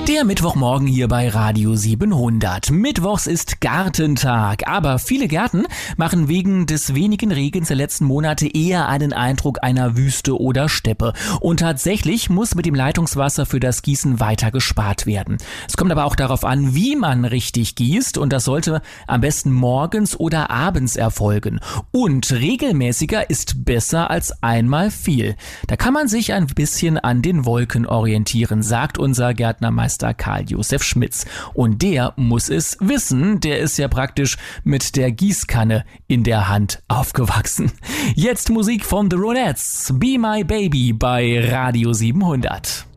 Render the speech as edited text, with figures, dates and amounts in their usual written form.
Der Mittwochmorgen hier bei Radio 700. Mittwochs ist Gartentag, aber viele Gärten machen wegen des wenigen Regens der letzten Monate eher einen Eindruck einer Wüste oder Steppe. Und tatsächlich muss mit dem Leitungswasser für das Gießen weiter gespart werden. Es kommt aber auch darauf an, wie man richtig gießt, und das sollte am besten morgens oder abends erfolgen. Und regelmäßiger ist besser als einmal viel. Da kann man sich ein bisschen an den Wolken orientieren, sagt unser Gärtnermeister Karl-Josef Schmitz. Und der muss es wissen, der ist ja praktisch mit der Gießkanne in der Hand aufgewachsen. Jetzt Musik von The Ronettes, Be My Baby bei Radio 700.